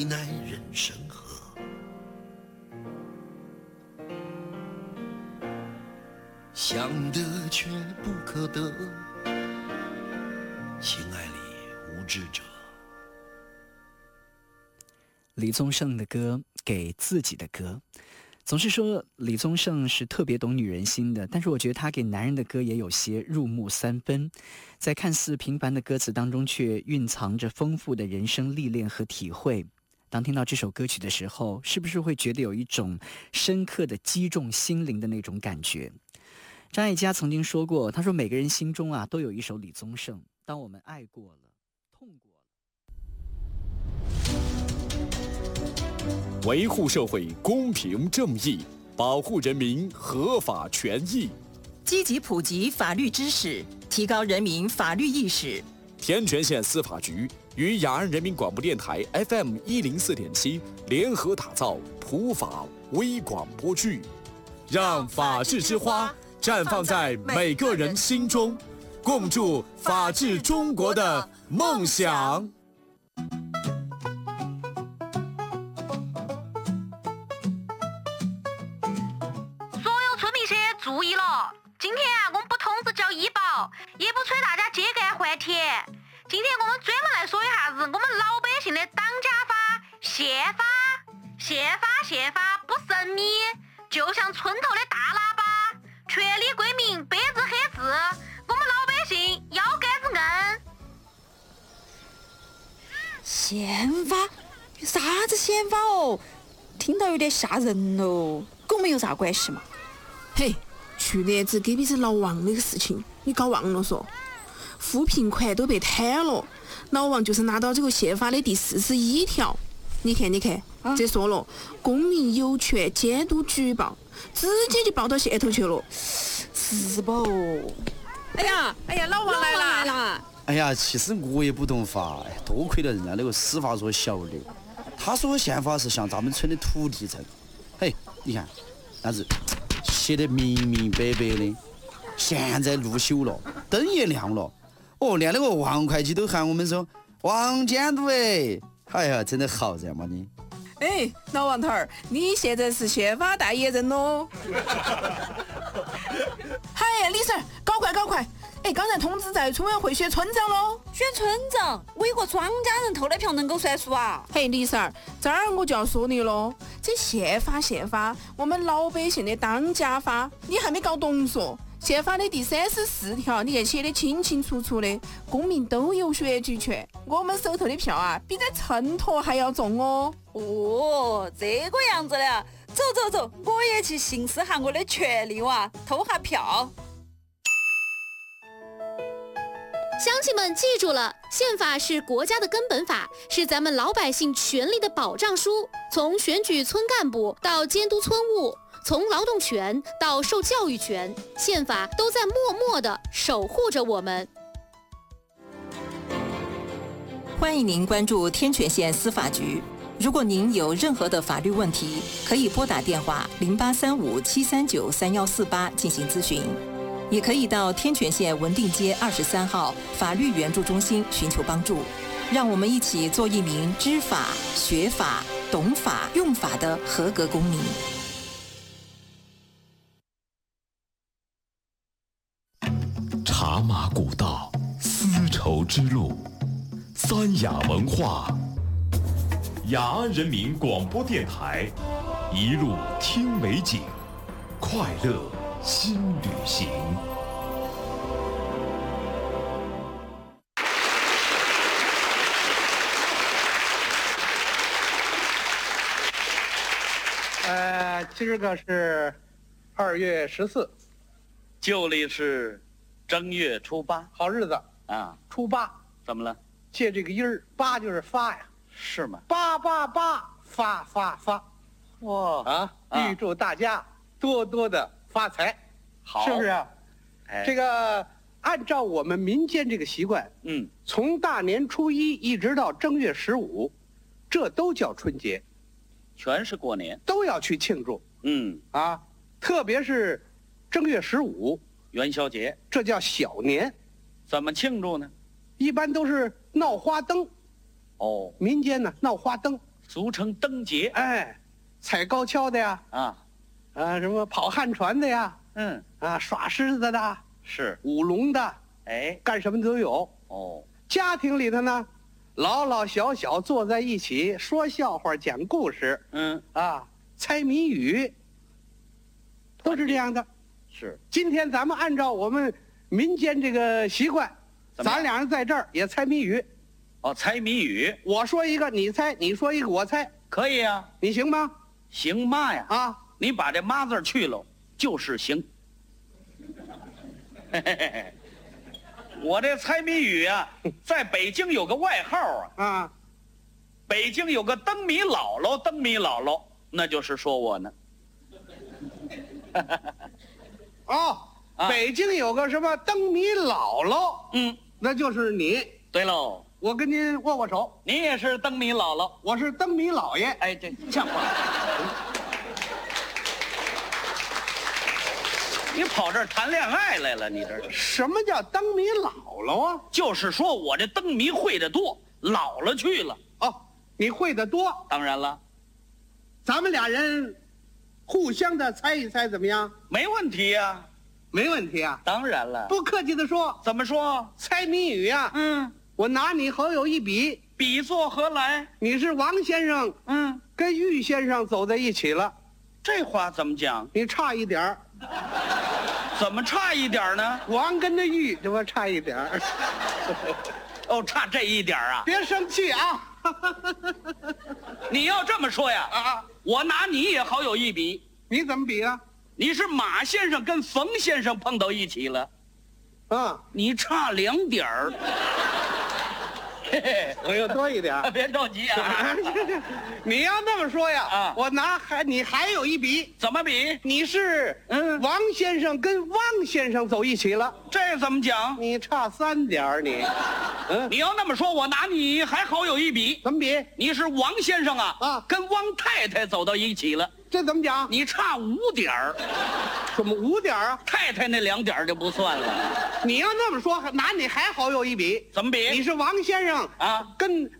奈人生何？想得却不可得，情爱里无知者。 李宗盛的歌，给自己的歌。总是说李宗盛是特别懂女人心的，但是我觉得他给男人的歌也有些入木三分，在看似平凡的歌词当中，却蕴藏着丰富的人生历练和体会。当听到这首歌曲的时候，是不是会觉得有一种深刻的击中心灵的那种感觉？张艾嘉曾经说过，他说每个人心中都有一首李宗盛，当我们爱过了，痛过了，维护社会公平正义，保护人民合法权益， 积极普及法律知识，提高人民法律意识。 天全县司法局与雅安人民广播电台 FM104.7 联合打造普法微广播剧，让法治之花绽放在每个人心中，共筑法治中国的梦想。 所有村民些注意了，今天我们不通知交医保，也不催大家秸秆还田。今天我们专门来说一下子我们老百姓的当家法、宪法。宪法不神秘，就像村头的大喇叭，全体归民白纸黑字，我们老百姓腰杆子硬。 宪法？啥子宪法哦？听到有点吓人哦，跟我们有啥关系嘛？ 嘿，去年子隔壁是老王那个事情，你搞忘了说？扶贫款都被贪了，老王就是拿到这个宪法的第41条。你看，这说了，公民有权监督举报，直接就报到县头去了， 是不？ 哎呀，老王来了！ 哎呀，其实我也不懂法，多亏了人家那个司法所小刘，他说宪法是向咱们村的土地证。嘿，你看，那是写得明明白白的。现在路修了，灯也亮了，连那个王会计都喊我们说王监督哎呀，真的好人嘛你。 哎，老王头儿，你现在是宪法代言人喽！嗨，李婶，搞快！哎，刚才通知在村委会选村长喽。 选村长，我一个庄家人投的票能够算数啊？ 嘿，李婶儿，这儿我就要说你喽，这宪法，我们老百姓的当家法，你还没搞懂嗦？宪法的第34条，你看写得清清楚楚的，公民都有选举权。我们手头的票比在秤砣还要重哦。 哦，这个样子的，走，我也去行使下我的权利哇，投下票。 乡亲们记住了，宪法是国家的根本法，是咱们老百姓权利的保障书。从选举村干部到监督村务，从劳动权到受教育权，宪法都在默默地守护着我们。 欢迎您关注天全县司法局。如果您有任何的法律问题，可以拨打电话0835-739-3148进行咨询，也可以到天全县文定街23号法律援助中心寻求帮助。让我们一起做一名知法、学法、懂法、用法的合格公民。 茶马古道，丝绸之路，三雅文化。雅安人民广播电台，一路听美景，快乐新旅行。 今儿个是2月14， 旧历是正月初8， 好日子啊！ 初8 怎么了？ 借这个音儿，8就是发呀， 是吗 ？888发！ 哇啊！预祝大家多多的发财， 好， 是不是啊？ 哎， 这个按照我们民间这个习惯，从大年初1一直到正月15，这都叫春节。 全是过年， 都要去庆祝。特别是正月15 元宵节， 这叫小年。 怎么庆祝呢？ 一般都是闹花灯。 哦， 民间呢闹花灯， 俗称灯节。 哎，踩高跷的呀，什么跑旱船的呀，耍狮子的， 是舞龙的， 哎， 干什么都有。 哦， 家庭里头呢，老老小小坐在一起说笑话、讲故事，猜谜语，都是这样的。 是， 今天咱们按照我们民间这个习惯，咱俩人在这儿也猜谜语。 哦，猜谜语， 我说一个你猜，你说一个我猜， 可以啊， 你行吗？ 行嘛呀？ 啊， 你把这妈字去了，就是行。嘿嘿嘿，我这猜谜语啊，在北京有个外号啊，北京有个灯谜姥姥，灯谜姥姥，那就是说我呢。 北京有个什么灯谜姥姥，那就是你。 对喽， 我跟您握握手。 你也是灯谜姥姥， 我是灯谜老爷。 哎，这像话。你跑这儿谈恋爱来了？你这什么叫灯谜姥姥啊？ 就是说我这灯谜会的多，老了去了。 哦，你会的多。 当然了， 咱们俩人互相的猜一猜，怎么样？ 没问题呀， 没问题啊。 当然了， 不客气的说。 怎么说？ 猜谜语呀，我拿你好友一比， 比作何来？ 你是王先生，跟玉先生走在一起了。 这话怎么讲？ 你差一点儿。 怎么差一点呢？ 王跟着玉，这不差一点儿。 哦，差这一点啊！ 别生气啊！ 你要这么说呀，我拿你也好有一比。 你怎么比啊？ 你是马先生跟冯先生碰到一起了，你差2点儿。 我又多一点。 别着急啊！ 你要那么说呀，我拿你还有一比。 怎么比？ 你是王先生跟汪先生走一起了， 这怎么讲？ 你差3点儿你。 你要那么说，我拿你还好有一比。 怎么比？ 你是王先生跟汪太太走到一起了， 这怎么讲？ 你差5点儿。 怎么5点啊？ 太太那2点就不算了。 你要那么说，拿你还好有一比。 怎么比？ 你是王先生跟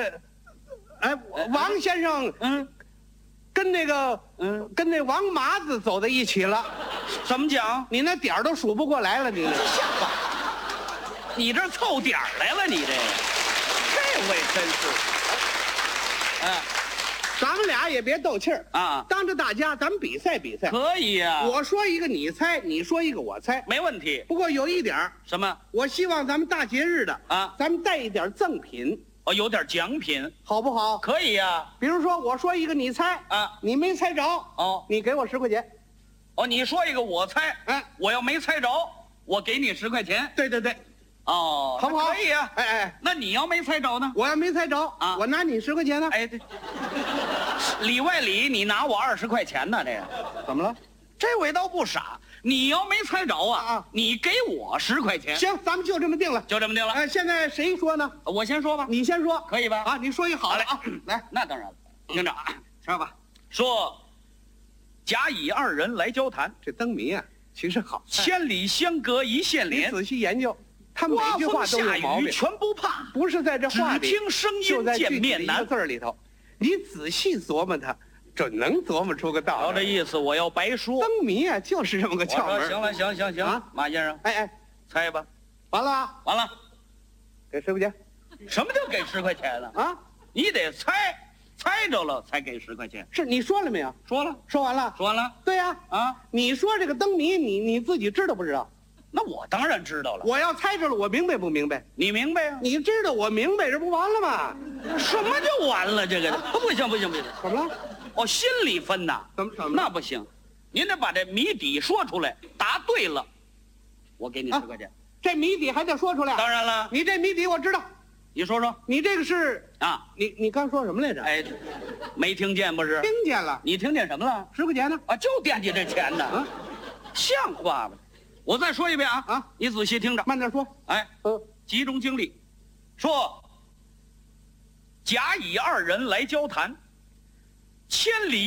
王先生跟那王麻子走在一起了。 怎么讲？ 你那点儿都数不过来了，你像话？你这凑点儿来了，你这回真是。 咱们俩也别斗气儿啊！ 当着大家，咱们比赛比赛。 可以呀， 我说一个你猜，你说一个我猜， 没问题。 不过有一点什么？ 我希望咱们大节日的咱们带一点赠品。 哦，有点奖品， 好不好？ 可以呀。 比如说，我说一个你猜你没猜着你给我10块钱。 哦，你说一个我猜，我要没猜着，我给你10块钱。 对对对。 哦， 好不好？ 可以呀。那你要没猜着呢？ 我要没猜着我拿你10块钱呢。 哎，对，里外里你拿我20块钱呢？这个怎么了？ 这位倒不傻。你要没猜着你给我10块钱。 行，咱们就这么定了。 就这么定了。 现在谁说呢？ 我先说吧。 你先说， 可以吧？ 你说一好了啊。来， 那当然了。听着说吧。 说，甲乙2人来交谈。 这灯谜啊，其实好。 千里相隔一线连。 你仔细研究。他每句话都有毛病， 全不怕， 不是在这话里， 只听声音见面难。 一个字里头，你仔细琢磨它，准能琢磨出个道理。 瞧这意思，我要白说。 灯谜啊，就是这么个窍门。 行了，行，马先生，猜吧。 完了， 完了， 给10块钱。 什么叫给10块钱呢？你得猜着了才给10块钱。 是你说了没有？ 说了， 说完了， 说完了。 对呀，你说这个灯谜，你自己知道不知道？ 那我当然知道了。 我要猜着了，我明白不明白？ 你明白啊？ 你知道我明白，这不完了吗？ 什么就完了？这个不行！ 怎么了？ 哦，心里分呐？ 怎么？ 那不行，您得把这谜底说出来，答对了，我给你10块钱。 这谜底还得说出来？ 当然了。 你这谜底我知道， 你说说。 你这个是你刚说什么来着？ 哎，没听见不是？ 听见了。 你听见什么了 ？10块钱呢？ 就惦记这钱呢。像话吗？我再说一遍你仔细听着， 慢点说。 集中精力。说，甲乙2人来交谈，千里